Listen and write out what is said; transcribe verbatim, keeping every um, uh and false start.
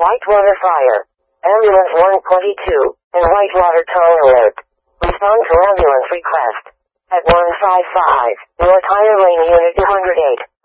Whitewater Fire. Ambulance one twenty-two, and Whitewater Tow Alert. Respond to ambulance request. At one five five, North Higher Lane Unit two oh eight.